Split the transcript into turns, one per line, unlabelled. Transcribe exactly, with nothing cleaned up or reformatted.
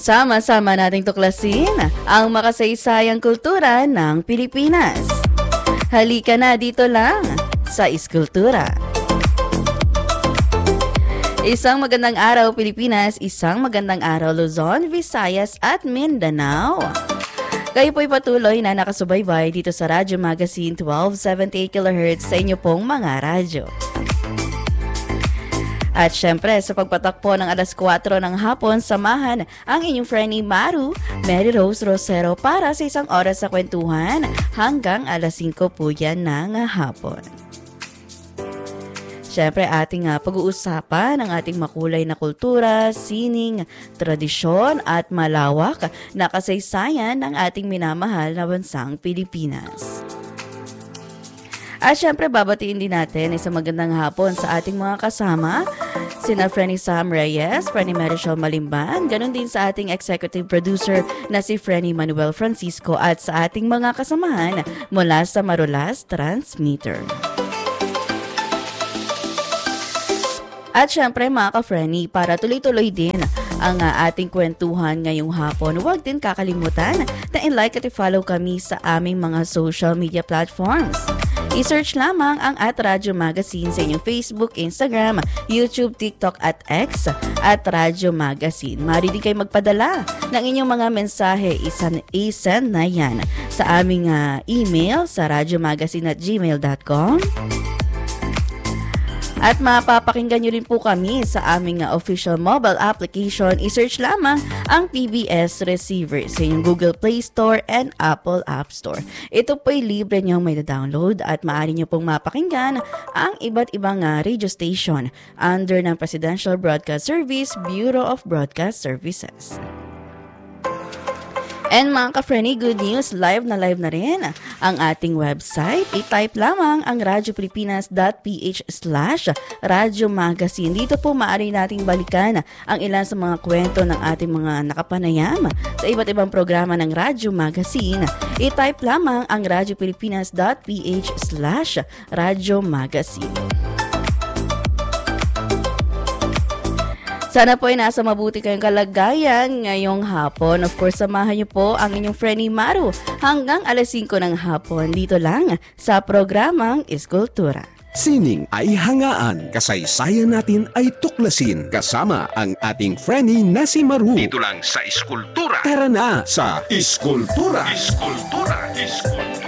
Sama-sama nating tuklasin ang makasaysayang kultura ng Pilipinas. Halika na dito lang sa Iskultura. Isang magandang araw Pilipinas, isang magandang araw Luzon, Visayas at Mindanao. Kayo po'y patuloy na nakasubaybay dito sa Radyo Magazine twelve seventy-eight kilohertz sa inyo pong mga radyo. At syempre, sa pagpatakpo ng alas kwatro ng hapon, samahan ang inyong friendly Maru, Mary Rose Rosero para sa isang oras sa kwentuhan hanggang alas singko po yan ng hapon. Syempre, ating uh, pag-uusapan ang ating makulay na kultura, sining, tradisyon at malawak na kasaysayan ng ating minamahal na bansang Pilipinas. At syempre, babatiin din natin isang magandang hapon sa ating mga kasama, sina Frenny Sam Reyes, Frenny Marichel Malimban, ganun din sa ating executive producer na si Frenny Manuel Francisco at sa ating mga kasamahan mula sa Marulas Transmitter. At syempre mga ka-Frenny, para tuloy-tuloy din ang uh, ating kwentuhan ngayong hapon, huwag din kakalimutan na i-like at i-follow kami sa aming mga social media platforms. I-search lamang ang at Radyo Magazine sa inyong Facebook, Instagram, YouTube, TikTok at X at Radyo Magazine. Maaari din kayo magpadala ng inyong mga mensahe, i-send na yan sa aming uh, email sa radyomagazine at gmail dot com. At mapapakinggan nyo rin po kami sa aming uh, official mobile application. I-search lamang ang P B S Receiver sa inyong Google Play Store and Apple App Store. Ito po'y libre nyong may download at maaari nyo pong mapakinggan ang iba't ibang uh, radio station under ng Presidential Broadcast Service, Bureau of Broadcast Services. And mga ka-Frenny, good news, live na live na rin ang ating website. I-type lamang ang radyopilipinas dot p h slash radyo magazine. Dito po maaari nating balikan ang ilan sa mga kwento ng ating mga nakapanayam sa iba't ibang programa ng Radyo Magazine. I-type lamang ang radyopilipinas dot p h slash radyo magazine. Sana po ay nasa mabuti kayong kalagayan ngayong hapon. Of course, samahan niyo po ang inyong friendly Maru hanggang alas singko ng hapon dito lang sa programang Iskultura.
Sining ay hangaan, kasaysayan natin ay tuklasin, kasama ang ating friendly na si Maru. Dito lang sa Iskultura. Tara na sa Iskultura! Iskultura! Iskultura!